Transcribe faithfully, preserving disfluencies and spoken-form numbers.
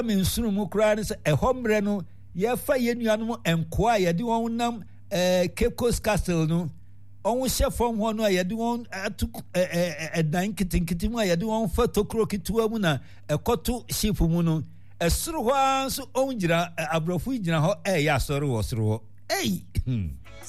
mensunu mu kura ne se ehomre no ye fa ye nuanom enkoa ye de won nam eh Cape Coast Castle no on hye fom ho no ye de won atu edan kitinkiti mu ye de won fa tokro kitua mu na ekoto ship mu no esoro ho anso on gira abrofo gira ho eh ya soro wo soro ho ei